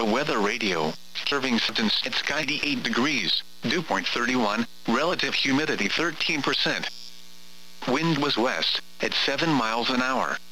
weather radio. Serving distance at sky 8 degrees, dew point 31, relative humidity 13%. Wind was west, at 7 miles an hour.